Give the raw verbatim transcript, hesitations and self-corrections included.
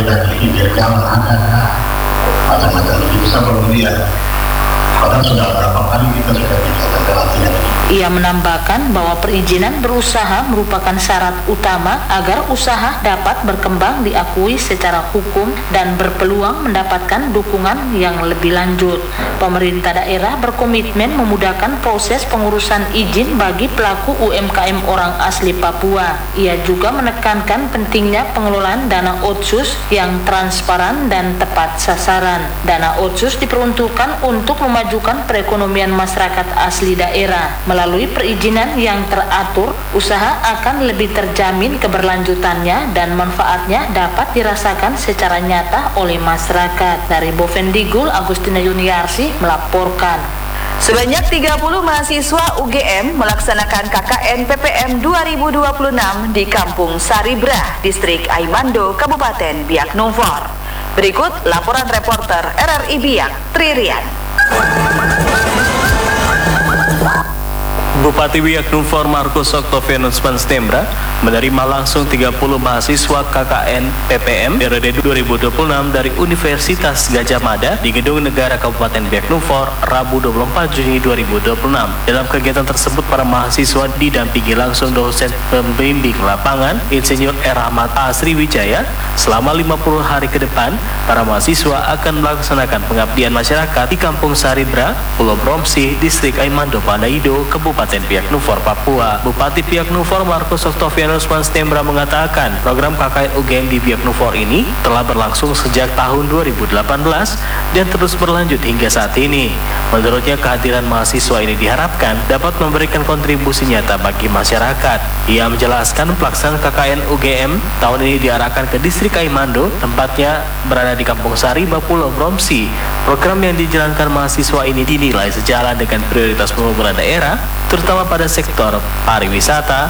perbaikan ini biar jangan ada macam-macam itu bisa kemudian. Padahal sudah berapa kali kita sudah bicara pelatihan. Ia menambahkan bahwa perizinan berusaha merupakan syarat utama agar usaha dapat berkembang diakui secara hukum dan berpeluang mendapatkan dukungan yang lebih lanjut. Pemerintah daerah berkomitmen memudahkan proses pengurusan izin bagi pelaku U M K M orang asli Papua. Ia juga menekankan pentingnya pengelolaan dana otsus yang transparan dan tepat sasaran. Dana otsus diperuntukkan untuk memajukan perekonomian masyarakat asli daerah. Melalui perizinan yang teratur, usaha akan lebih terjamin keberlanjutannya dan manfaatnya dapat dirasakan secara nyata oleh masyarakat. Dari Bovendigul, Agustina Yuniarsi melaporkan. Sebanyak tiga puluh mahasiswa U G M melaksanakan K K N P P M dua ribu dua puluh enam di Kampung Saribra, Distrik Aimando, Kabupaten Biak Numfor. Berikut laporan reporter R R I Biak, Tririan. Bupati Biak Numfor Markus Octavianus Manstembra menerima langsung tiga puluh mahasiswa K K N P P M periode dua ribu dua puluh enam dari Universitas Gajah Mada di Gedung Negara Kabupaten Biak Numfor, Rabu dua puluh empat Juni dua ribu dua puluh enam. Dalam kegiatan tersebut, para mahasiswa didampingi langsung dosen pembimbing lapangan Insinyur R. Ahmad A. Sriwijaya. Selama lima puluh hari ke depan, para mahasiswa akan melaksanakan pengabdian masyarakat di Kampung Saribra, Pulau Bromsi, Distrik Aimando, Pandaido, Kabupaten Biak Numfor, Papua. Bupati Biak Numfor Markus Octavianus Manstembra mengatakan program K K N U G M di Biak Numfor ini telah berlangsung sejak tahun dua ribu delapan belas dan terus berlanjut hingga saat ini. Menurutnya, kehadiran mahasiswa ini diharapkan dapat memberikan kontribusi nyata bagi masyarakat. Ia menjelaskan pelaksanaan K K N U G M tahun ini diarahkan ke Distrik Aimando, tempatnya berada di Kampung Saribra, Pulau Bromsi. Program yang dijalankan mahasiswa ini dinilai sejalan dengan prioritas pembangunan daerah, terutama pada sektor pariwisata,